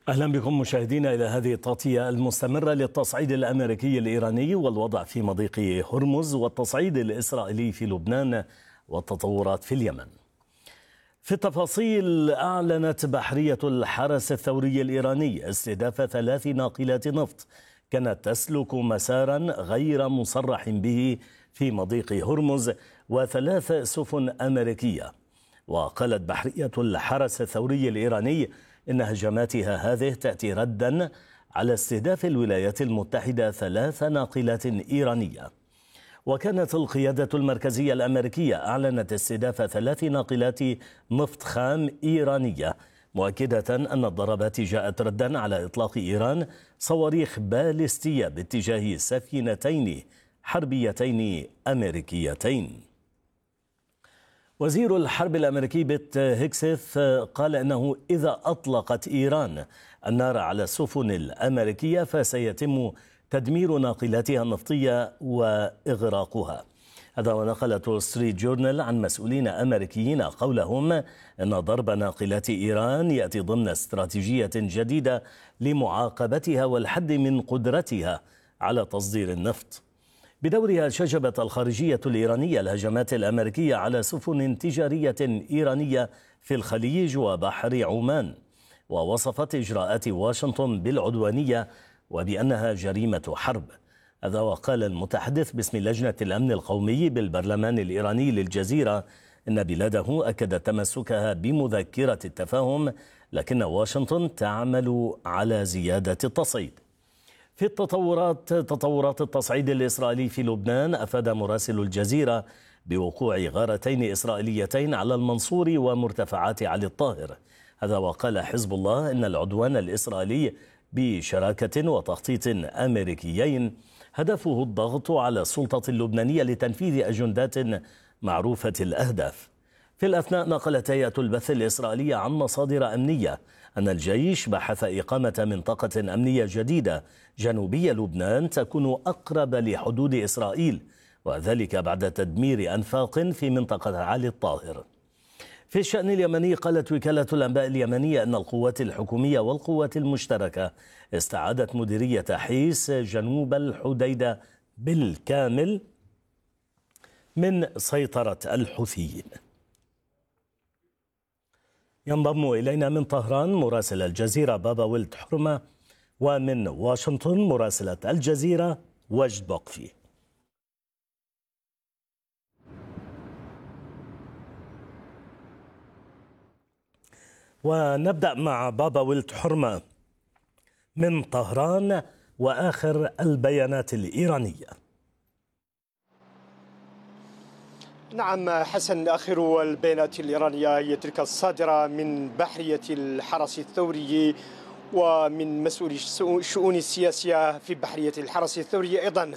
أهلا بكم مشاهدينا إلى هذه التغطية المستمرة للتصعيد الأمريكي الإيراني والوضع في مضيق هرمز والتصعيد الإسرائيلي في لبنان والتطورات في اليمن. في التفاصيل، أعلنت بحرية الحرس الثوري الإيراني استهداف 3 ناقلات نفط كانت تسلك مسارا غير مصرح به في مضيق هرمز و3 سفن أمريكية. وقالت بحرية الحرس الثوري الإيراني إن هجماتها هذه تأتي ردا على استهداف الولايات المتحدة 3 ناقلات إيرانية. وكانت القيادة المركزية الأمريكية أعلنت استهداف 3 ناقلات نفط خام إيرانية، مؤكدة أن الضربات جاءت ردا على إطلاق إيران صواريخ باليستية باتجاه سفينتين حربيتين أمريكيتين. وزير الحرب الأمريكي بيت هيكسث قال أنه إذا أطلقت إيران النار على السفن الأمريكية فسيتم تدمير ناقلاتها النفطية وإغراقها. هذا ونقلت وول ستريت جورنال عن مسؤولين أمريكيين قولهم أن ضرب ناقلات إيران يأتي ضمن استراتيجية جديدة لمعاقبتها والحد من قدرتها على تصدير النفط. بدورها شجبت الخارجية الإيرانية الهجمات الأمريكية على سفن تجارية إيرانية في الخليج وبحر عمان، ووصفت إجراءات واشنطن بالعدوانية وبأنها جريمة حرب. هذا وقال المتحدث باسم لجنة الأمن القومي بالبرلمان الإيراني للجزيرة إن بلاده أكدت تمسكها بمذكرة التفاهم، لكن واشنطن تعمل على زيادة التصعيد. في تطورات التصعيد الإسرائيلي في لبنان، أفاد مراسل الجزيرة بوقوع غارتين إسرائيليتين على المنصور ومرتفعات علي الطاهر. هذا وقال حزب الله إن العدوان الإسرائيلي بشراكة وتخطيط أمريكيين هدفه الضغط على السلطة اللبنانية لتنفيذ أجندات معروفة الأهداف. في الأثناء، نقلت هيئة البث الإسرائيلية عن مصادر أمنية أن الجيش بحث إقامة منطقة أمنية جديدة جنوبي لبنان تكون أقرب لحدود إسرائيل، وذلك بعد تدمير أنفاق في منطقة علي الطاهر. في الشأن اليمني، قالت وكالة الأنباء اليمنية أن القوات الحكومية والقوات المشتركة استعادت مديرية حيس جنوب الحديدة بالكامل من سيطرة الحوثيين. ينضم إلينا من طهران مراسل الجزيرة بابا ولد حرمة، ومن واشنطن مراسلة الجزيرة وجد بوقفي. ونبدأ مع بابا ولد حرمة من طهران وآخر البيانات الإيرانية. نعم حسن، آخر البيانات الإيرانية هي تلك الصادرة من بحرية الحرس الثوري ومن مسؤولي الشؤون السياسية في بحرية الحرس الثوري. أيضا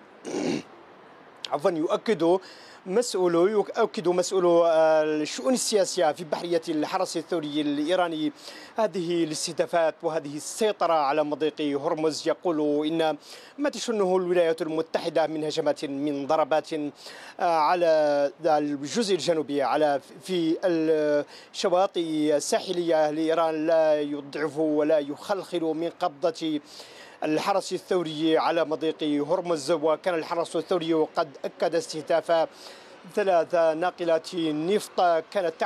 يؤكد مسؤول الشؤون السياسية في بحرية الحرس الثوري الإيراني هذه الاستهدافات وهذه السيطرة على مضيق هرمز. يقول إن ما تشنه الولايات المتحدة من هجمات من ضربات على الجزء الجنوبي في الشواطئ الساحلية لإيران لا يضعف ولا يخلخل من قبضة الحرس الثوري على مضيق هرمز. وكان الحرس الثوري قد أكد استهداف 3 ناقلات نفط كانت